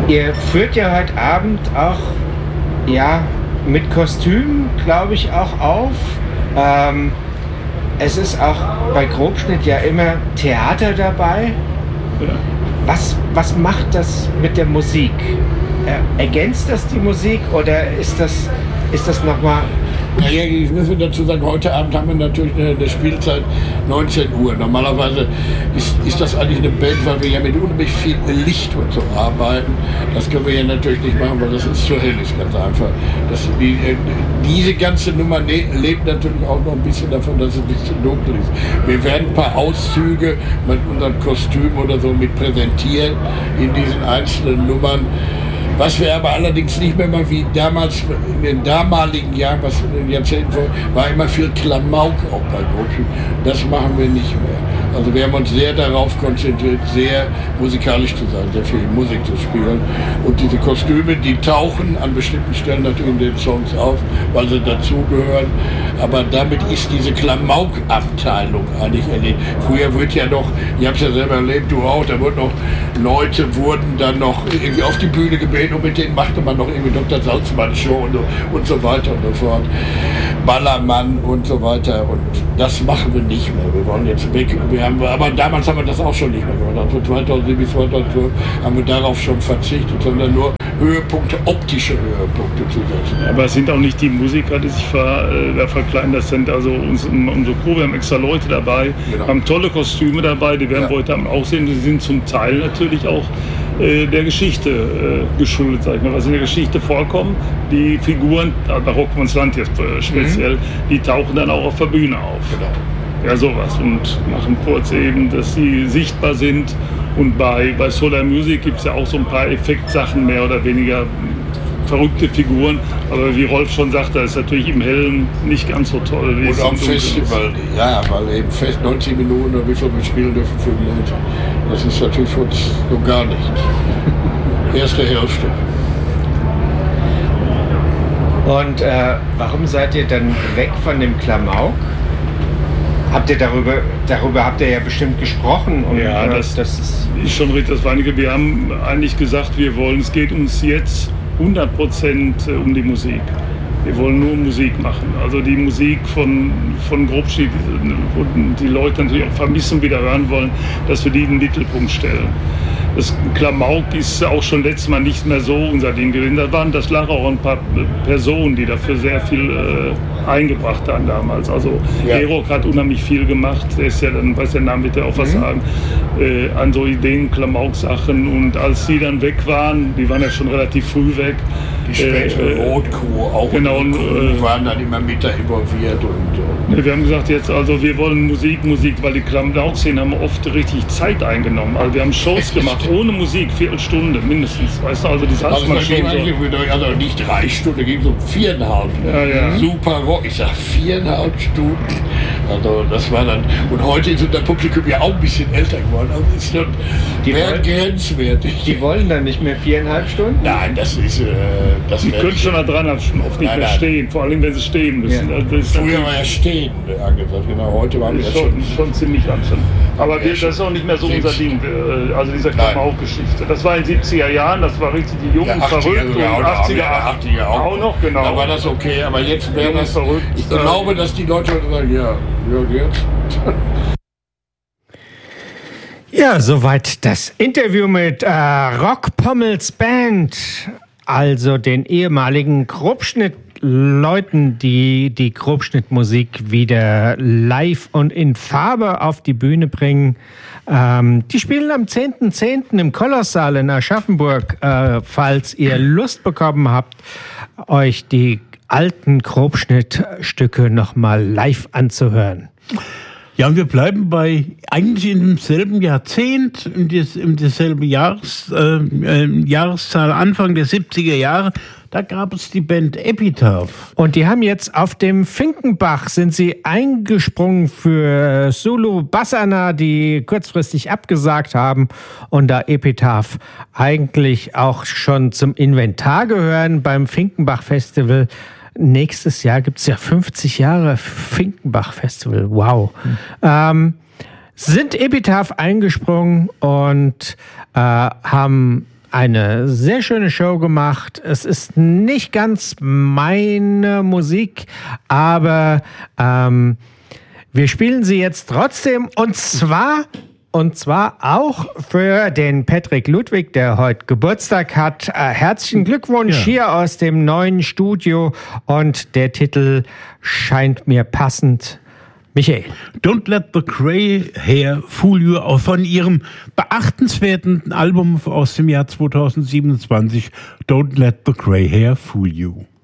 Ihr führt ja heute Abend auch, ja, mit Kostüm, glaube ich, auch auf. Es ist auch bei Grobschnitt ja immer Theater dabei. Ja. Was macht das mit der Musik? Ergänzt das die Musik oder ist das nochmal... Naja, ich muss dazu sagen, heute Abend haben wir natürlich eine Spielzeit 19 Uhr. Normalerweise ist das eigentlich eine Band, weil wir ja mit unheimlich viel Licht und so arbeiten. Das können wir ja natürlich nicht machen, weil das ist zu hell ist, ganz einfach. Diese ganze Nummer lebt natürlich auch noch ein bisschen davon, dass es ein bisschen dunkel ist. Wir werden ein paar Auszüge mit unserem Kostüm oder so mit präsentieren in diesen einzelnen Nummern. Was wir aber allerdings nicht mehr mal wie damals, in den damaligen Jahren, was in den Jahrzehnten vor, war immer viel Klamauk auch bei Grobschnitt. Das machen wir nicht mehr. Also wir haben uns sehr darauf konzentriert, sehr musikalisch zu sein, sehr viel Musik zu spielen. Und diese Kostüme, die tauchen an bestimmten Stellen natürlich in den Songs auf, weil sie dazugehören. Aber damit ist diese Klamauk-Abteilung eigentlich erledigt. Früher wird ja noch, ich habe es ja selber erlebt, du auch, da wurden noch Leute dann noch irgendwie auf die Bühne gebeten und mit denen machte man noch irgendwie Dr. Salzmann-Show und so weiter und so fort. Ballermann und so weiter. Und das machen wir nicht mehr. Wir wollen jetzt weg. Aber damals haben wir das auch schon nicht mehr gemacht. Also 2007 bis 2012 haben wir darauf schon verzichtet, sondern nur Höhepunkte, optische Höhepunkte zu setzen. Aber es sind auch nicht die Musiker, die sich verkleiden. Das sind also unsere Crew. Wir haben extra Leute dabei, genau. Haben tolle Kostüme dabei, die werden wir heute Abend auch sehen. Die sind zum Teil natürlich auch der Geschichte geschuldet, sag ich mal, was in der Geschichte vorkommt. Die Figuren, bei Rockmanns Land jetzt speziell, die tauchen dann auch auf der Bühne auf. Genau. Ja, sowas. Und machen kurz eben, dass sie sichtbar sind. Und bei Solar Music gibt es ja auch so ein paar Effektsachen, mehr oder weniger verrückte Figuren. Aber wie Rolf schon sagte, ist natürlich im Hellen nicht ganz so toll. Wie und am Festival, ja, weil eben fest 90 Minuten oder wie viel wir spielen dürfen für die Leute. Das ist natürlich für uns so gar nichts. Erste Hälfte. Und warum seid ihr dann weg von dem Klamauk? Habt ihr darüber habt ihr ja bestimmt gesprochen. Und, ja, das ist schon richtig. Das war wir haben eigentlich gesagt, es geht uns jetzt 100% um die Musik. Wir wollen nur Musik machen. Also die Musik von Grobschnitt, wo die Leute natürlich auch vermissen, wieder hören wollen, dass wir die in den Mittelpunkt stellen. Das Klamauk ist auch schon letztes Mal nicht mehr so unser Ding gewesen. Das lag auch ein paar Personen, die dafür sehr viel eingebracht haben damals. Also Erok hat unheimlich viel gemacht. Der ist ja dann, weiß der Name, wird ja auch was sagen, an so Ideen, Klamauk-Sachen. Und als die dann weg waren, die waren ja schon relativ früh weg. Die spätere Rotkuh auch, genau, waren dann immer mit da involviert. Wir haben gesagt, jetzt also wir wollen Musik, weil die Klamauk-Szenen haben oft richtig Zeit eingenommen. Also wir haben Shows gemacht ohne Musik, Viertelstunde mindestens. Weißt du, also die Salzmaschine. Also nicht 3 Stunden, ging so 4,5. Ja. Super Rock. Ich sag 4,5 Stunden. Also das war dann. Und heute ist unser Publikum ja auch ein bisschen älter geworden. Also ist schon grenzwertig. Die wollen dann nicht mehr 4,5 Stunden? Nein, das ist. Die können schon nach 3,5 Stunden oft nicht mehr stehen, vor allem wenn sie stehen müssen. Ja. Also früher war ja stehen angesagt, genau, heute waren wir schon ziemlich anstrengend. Aber das ist auch nicht mehr so unser Ding, also diese Klamauk-Geschichte. Das war in den 70er Jahren, das war richtig die Jungen verrückt und 80er auch noch, genau. Da war das okay, aber jetzt wäre das verrückt. Ich glaube, dass die Leute heute sagen, jetzt. Ja, soweit das Interview mit Rock Pommels Band, also den ehemaligen Grobschnitt-Leuten, die Grobschnittmusik wieder live und in Farbe auf die Bühne bringen. Die spielen am 10.10. im Kolossaal in Aschaffenburg. Falls ihr Lust bekommen habt, euch die alten Grobschnittstücke nochmal live anzuhören. Ja, und wir bleiben eigentlich in demselben Jahrzehnt, in derselben Jahreszahl, Anfang der 70er Jahre. Da gab es die Band Epitaph. Und die haben jetzt auf dem Finkenbach, sind sie eingesprungen für Zulu Bassana, die kurzfristig abgesagt haben. Und da Epitaph eigentlich auch schon zum Inventar gehören beim Finkenbach Festival, nächstes Jahr gibt es ja 50 Jahre Finkenbach-Festival. Wow. Sind Epitaph eingesprungen und haben eine sehr schöne Show gemacht. Es ist nicht ganz meine Musik, aber wir spielen sie jetzt trotzdem und zwar auch für den Patrick Ludwig, der heute Geburtstag hat. Herzlichen Glückwunsch hier aus dem neuen Studio und der Titel scheint mir passend. Michael. Don't Let the Grey Hair Fool You, auch von ihrem beachtenswerten Album aus dem Jahr 2027, Don't Let the Grey Hair Fool You.